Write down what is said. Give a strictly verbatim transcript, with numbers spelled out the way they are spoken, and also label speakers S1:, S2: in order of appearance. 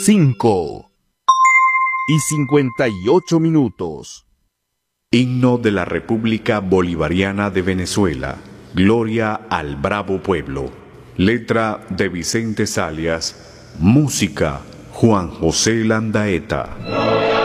S1: cinco y cincuenta y ocho minutos.
S2: Himno de la República Bolivariana de Venezuela. Gloria al bravo pueblo. Letra de Vicente Zalias. Música Juan José Landaeta.